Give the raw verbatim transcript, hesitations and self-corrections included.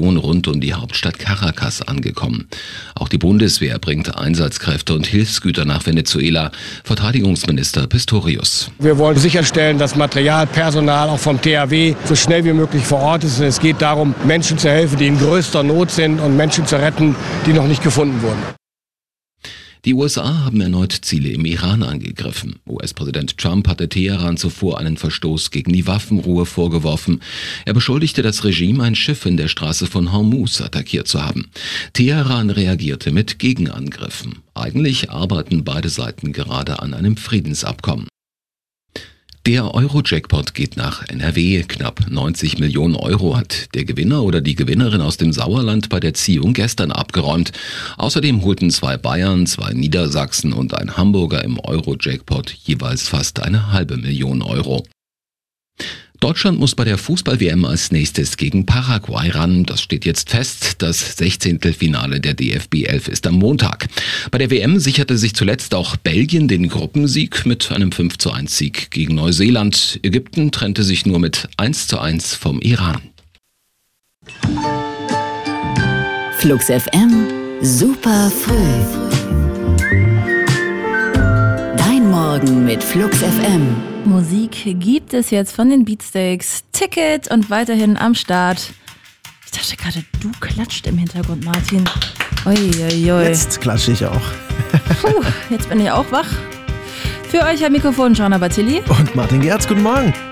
Region rund um die Hauptstadt Caracas angekommen. Auch die Bundeswehr bringt Einsatzkräfte und Hilfsgüter nach Venezuela. Verteidigungsminister Pistorius. Wir wollen sicherstellen, dass Material, Personal auch vom T H W so schnell wie möglich vor Ort ist. Es geht darum, Menschen zu helfen, die in größter Not sind und Menschen zu retten, die noch nicht gefunden wurden. Die U S A haben erneut Ziele im Iran angegriffen. U S-Präsident Trump hatte Teheran zuvor einen Verstoß gegen die Waffenruhe vorgeworfen. Er beschuldigte das Regime, ein Schiff in der Straße von Hormuz attackiert zu haben. Teheran reagierte mit Gegenangriffen. Eigentlich arbeiten beide Seiten gerade an einem Friedensabkommen. Der Euro-Jackpot geht nach N R W. Knapp neunzig Millionen Euro hat der Gewinner oder die Gewinnerin aus dem Sauerland bei der Ziehung gestern abgeräumt. Außerdem holten zwei Bayern, zwei Niedersachsen und ein Hamburger im Euro-Jackpot jeweils fast eine halbe Million Euro. Deutschland muss bei der Fußball-W M als nächstes gegen Paraguay ran. Das steht jetzt fest. Das Sechzehntelfinale der D F B elf ist am Montag. Bei der W M sicherte sich zuletzt auch Belgien den Gruppensieg mit einem fünf zu eins Sieg gegen Neuseeland. Ägypten trennte sich nur mit eins zu eins vom Iran. Flux F M, super früh. Dein Morgen mit Flux F M. Musik gibt es jetzt von den Beatsteaks. Ticket und weiterhin am Start. Ich dachte gerade, du klatscht im Hintergrund, Martin. Ui, ui, ui. Jetzt klatsche ich auch. Puh, jetzt bin ich auch wach. Für euch am Mikrofon Joanna Battili. Und Martin Gerz, guten Morgen.